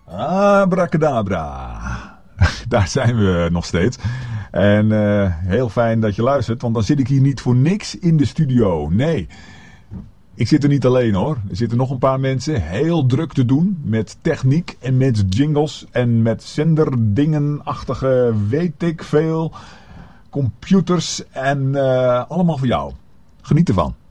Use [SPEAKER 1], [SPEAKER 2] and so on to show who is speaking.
[SPEAKER 1] Abracadabra. Daar zijn we nog steeds. En heel fijn dat je luistert, want dan zit ik hier niet voor niks in de studio. Nee, ik zit er niet alleen hoor. Er zitten nog een paar mensen heel druk te doen met techniek en met jingles en met zenderdingenachtige weet ik veel computers en allemaal voor jou. Geniet ervan.